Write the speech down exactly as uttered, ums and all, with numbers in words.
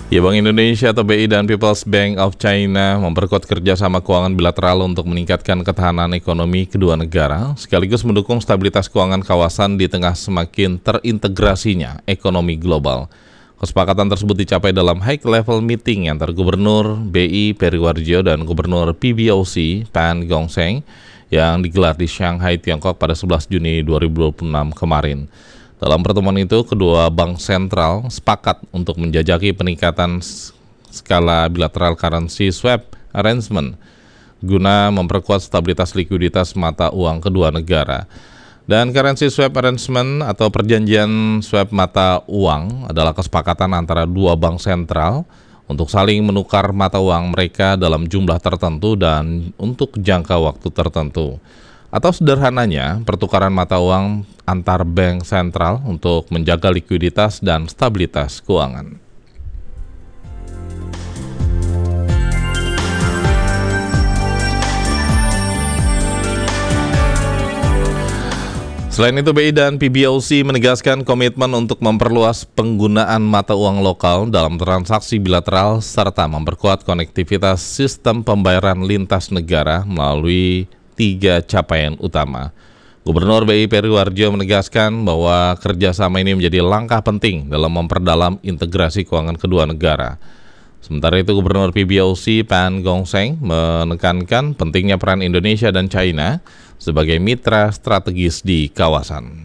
Ya, Bank Indonesia atau B I dan People's Bank of China memperkuat kerjasama keuangan bilateral untuk meningkatkan ketahanan ekonomi kedua negara, sekaligus mendukung stabilitas keuangan kawasan di tengah semakin terintegrasinya ekonomi global. Kesepakatan tersebut dicapai dalam high-level meeting antar Gubernur B I Peri Warjio dan Gubernur P B O C Pan Gongsheng yang digelar di Shanghai, Tiongkok pada sebelas Juni dua ribu dua puluh enam kemarin. Dalam pertemuan itu, kedua bank sentral sepakat untuk menjajaki peningkatan skala bilateral currency swap arrangement guna memperkuat stabilitas likuiditas mata uang kedua negara. Dan currency swap arrangement atau perjanjian swap mata uang adalah kesepakatan antara dua bank sentral untuk saling menukar mata uang mereka dalam jumlah tertentu dan untuk jangka waktu tertentu. Atau sederhananya, pertukaran mata uang antar bank sentral untuk menjaga likuiditas dan stabilitas keuangan. Selain itu, B I dan P B O C menegaskan komitmen untuk memperluas penggunaan mata uang lokal dalam transaksi bilateral serta memperkuat konektivitas sistem pembayaran lintas negara melalui tiga capaian utama. Gubernur B I Peri Warjio menegaskan bahwa kerjasama ini menjadi langkah penting dalam memperdalam integrasi keuangan kedua negara. Sementara itu, Gubernur P B O C Pan Gongsheng menekankan pentingnya peran Indonesia dan China sebagai mitra strategis di kawasan.